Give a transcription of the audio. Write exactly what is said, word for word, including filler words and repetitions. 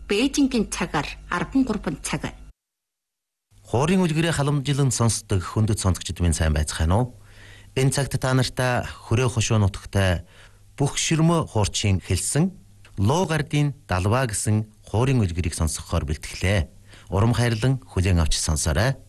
Бээжингийн цагаар арван гурван цаг. Хуурийн үлгэрээ халамжилан сонсдог хөндөд сонсогчид минь сайн байцгаана уу? Энэ цагт та нартай хүрээ хошуу нутагтай бүх ширмө хуурчин хэлсэн Луу гардын далваа гэсэн хуурийн үлгэрийг сонсгохоор бэлтгэлээ. Урам хайрлан хүлээн авч сонсоорой.